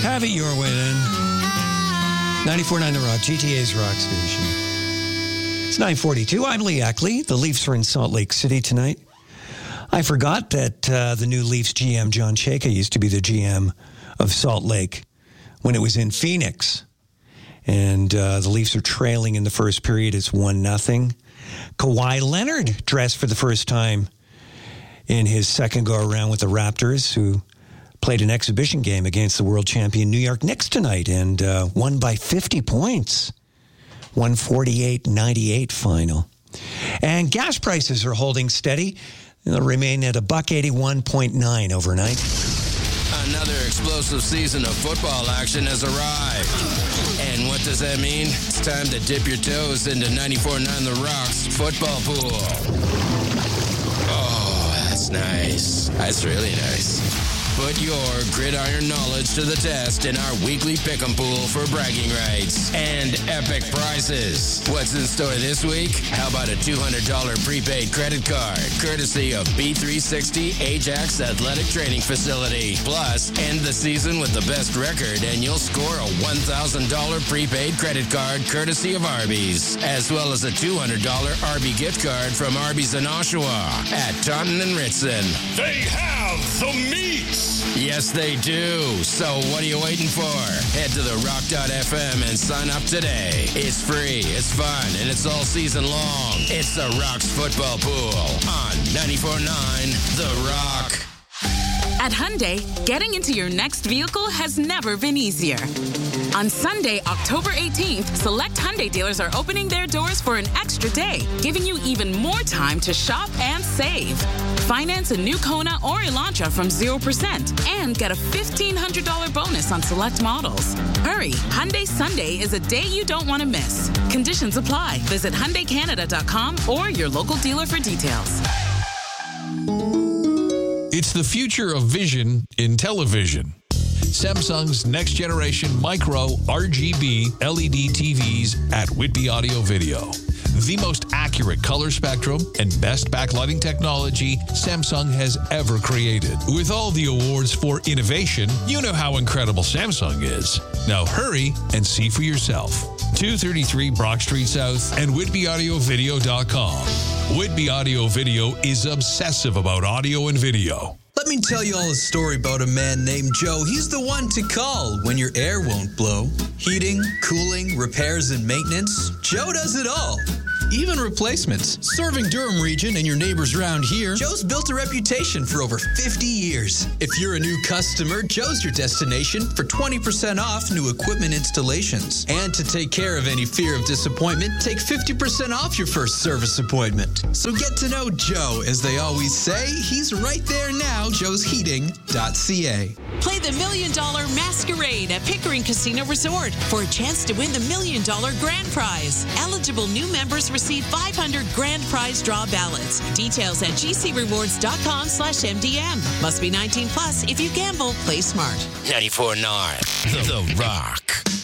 Have it your way then. 94.9 The Rock, GTA's rock station. It's 9:42. I'm Lee Ackley. The Leafs are in Salt Lake City tonight. I forgot that the new Leafs GM, John Chayka, used to be the GM of Salt Lake when it was in Phoenix. And the Leafs are trailing in the first period. It's 1-0. Kawhi Leonard dressed for the first time in his second go-around with the Raptors, who played an exhibition game against the world champion New York Knicks tonight and won by 50 points. 148-98 final. And gas prices are holding steady. They'll remain at $1.81.9 overnight. Another explosive season of football action has arrived. And what does that mean? It's time to dip your toes into 94.9 The Rock's football pool. Oh, that's nice. That's really nice. Put your gridiron knowledge to the test in our weekly pick'em pool for bragging rights and epic prizes. What's in store this week? How about a $200 prepaid credit card, courtesy of B360 Ajax Athletic Training Facility. Plus, end the season with the best record and you'll score a $1,000 prepaid credit card, courtesy of Arby's, as well as a $200 Arby gift card from Arby's in Oshawa at Taunton and Ritson. They have the meat! Yes, they do. So what are you waiting for? Head to therock.fm and sign up today. It's free, it's fun, and it's all season long. It's the Rock's Football Pool on 94.9 The Rock. At Hyundai, getting into your next vehicle has never been easier. On Sunday, October 18th, select Hyundai dealers are opening their doors for an extra day, giving you even more time to shop and save. Finance a new Kona or Elantra from 0% and get a $1,500 bonus on select models. Hurry, Hyundai Sunday is a day you don't want to miss. Conditions apply. Visit HyundaiCanada.com or your local dealer for details. It's the future of vision in television. Samsung's next generation micro RGB LED TVs at Whitby Audio Video. The most accurate color spectrum and best backlighting technology Samsung has ever created. With all the awards for innovation, you know how incredible Samsung is. Now hurry and see for yourself. 233 Brock Street South and WhitbyAudioVideo.com. Whitby Audio Video is obsessive about audio and video. Let me tell you all a story about a man named Joe. He's the one to call when your air won't blow. Heating, cooling, repairs, and maintenance. Joe does it all. Even replacements. Serving Durham region and your neighbors around here, Joe's built a reputation for over 50 years. If you're a new customer, Joe's your destination for 20% off new equipment installations. And to take care of any fear of disappointment, take 50% off your first service appointment. So get to know Joe. As they always say, he's right there now, joesheating.ca. Play the $1 Million Masquerade at Pickering Casino Resort for a chance to win the $1 Million Grand Prize. Eligible new members receive 500 grand prize draw ballots. Details at gcrewards.com/MDM. Must be 19 plus. If you gamble, play smart. 94.9 The Rock.